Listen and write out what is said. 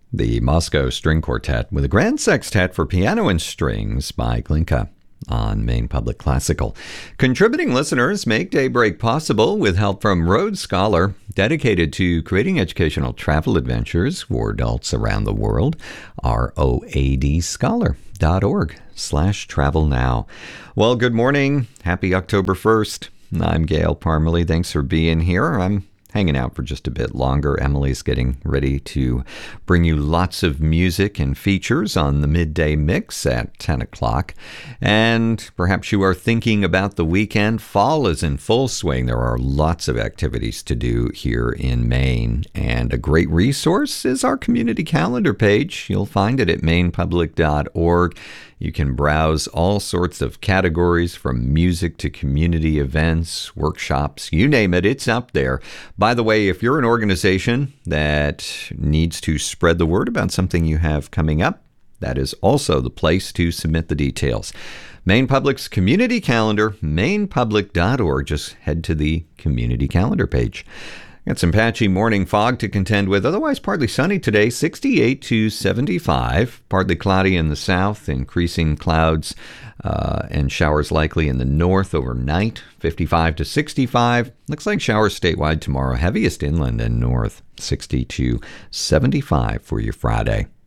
The Moscow String Quartet with a Grand Sextet for Piano and Strings by Glinka on Maine Public Classical. Contributing listeners make Daybreak possible with help from Rhodes Scholar, dedicated to creating educational travel adventures for adults around the world. roadscholar.org/travel now. Well, good morning. Happy October 1st. I'm Gail Parmalee. Thanks for being here. I'm hanging out for just a bit longer. Emily's getting ready to bring you lots of music and features on the midday mix at 10 o'clock. And perhaps you are thinking about the weekend. Fall is in full swing. There are lots of activities to do here in Maine. And a great resource is our community calendar page. You'll find it at mainepublic.org. You can browse all sorts of categories from music to community events, workshops, you name it, it's up there. By the way, if you're an organization that needs to spread the word about something you have coming up, that is also the place to submit the details. Maine Public's community calendar, mainepublic.org. Just head to the community calendar page. Got some patchy morning fog to contend with. Otherwise, partly sunny today, 68 to 75. Partly cloudy in the south, increasing clouds and showers likely in the north overnight, 55 to 65. Looks like showers statewide tomorrow, heaviest inland and north, 60 to 75 for your Friday.